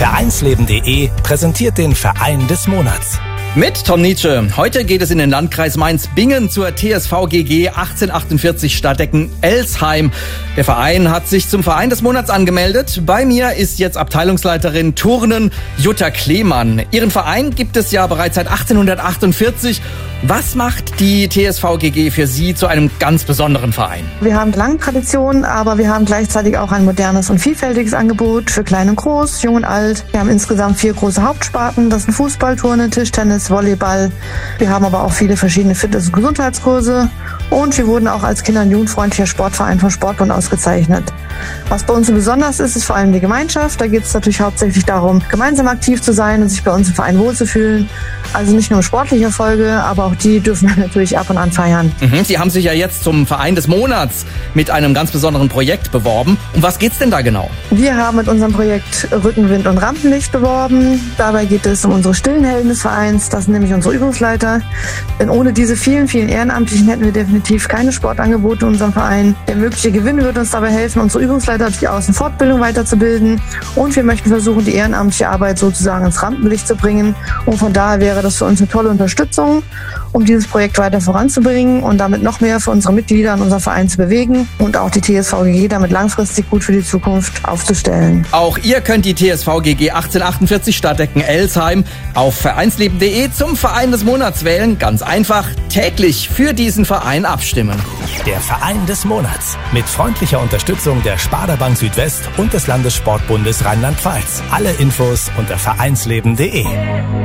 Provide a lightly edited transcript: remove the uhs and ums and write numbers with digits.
Vereinsleben.de präsentiert den Verein des Monats. Mit Tom Nietzsche. Heute geht es in den Landkreis Mainz-Bingen zur TSV GG 1848 Stadtecken-Elsheim. Der Verein hat sich zum Verein des Monats angemeldet. Bei mir ist jetzt Abteilungsleiterin Turnen Jutta Kleemann. Ihren Verein gibt es ja bereits seit 1848. Was macht die TSV GG für Sie zu einem ganz besonderen Verein? Wir haben lange Tradition, aber wir haben gleichzeitig auch ein modernes und vielfältiges Angebot für Klein und Groß, Jung und Alt. Wir haben insgesamt 4 große Hauptsparten. Das sind Fußball, Turnen, Tischtennis, Volleyball. Wir haben aber auch viele verschiedene Fitness- und Gesundheitskurse. Und wir wurden auch als kinder- und jugendfreundlicher Sportverein vom Sportbund ausgezeichnet. Was bei uns so besonders ist, ist vor allem die Gemeinschaft. Da geht es natürlich hauptsächlich darum, gemeinsam aktiv zu sein und sich bei uns im Verein wohlzufühlen. Also nicht nur sportliche Erfolge, aber auch die dürfen wir natürlich ab und an feiern. Sie haben sich ja jetzt zum Verein des Monats mit einem ganz besonderen Projekt beworben. Um was geht's denn da genau? Wir haben mit unserem Projekt Rückenwind und Rampenlicht beworben. Dabei geht es um unsere stillen Helden des Vereins. Das sind nämlich unsere Übungsleiter. Denn ohne diese vielen, vielen Ehrenamtlichen hätten wir definitiv keine Sportangebote in unserem Verein. Der mögliche Gewinn wird uns dabei helfen, unsere Übungsleiter durch Außenfortbildung weiterzubilden. Und wir möchten versuchen, die ehrenamtliche Arbeit sozusagen ins Rampenlicht zu bringen. Und von daher wäre das für uns eine tolle Unterstützung, um dieses Projekt weiter voranzubringen und damit noch mehr für unsere Mitglieder und unser Verein zu bewegen und auch die TSV GG damit langfristig gut für die Zukunft aufzustellen. Auch ihr könnt die TSV GG 1848 Stadtecken-Elsheim auf Vereinsleben.de zum Verein des Monats wählen. Ganz einfach täglich für diesen Verein abstimmen. Der Verein des Monats mit freundlicher Unterstützung der Sparda Bank Südwest und des Landessportbundes Rheinland-Pfalz. Alle Infos unter Vereinsleben.de.